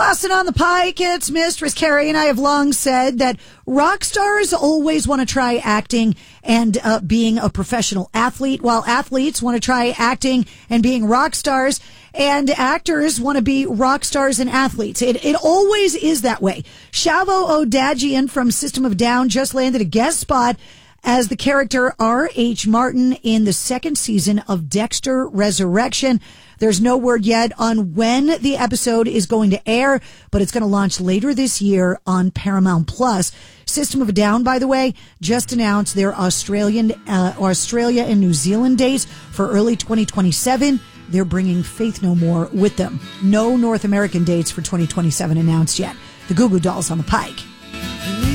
Boston on the Pike, it's Mistress Carrie, and I have long said that rock stars always want to try acting and being a professional athlete, while athletes want to try acting and being rock stars, and actors want to be rock stars and athletes. It always is that way. Shavo Odadjian from System of a Down just landed a guest spot as the character R.H. Martin in the second season of Dexter Resurrection. There's no word yet on when the episode is going to air, but it's going to launch later this year on Paramount Plus. System of a Down, by the way, just announced their Australia and New Zealand dates for early 2027. They're bringing Faith No More with them. No North American dates for 2027 announced yet. The Goo Goo Dolls on the Pike.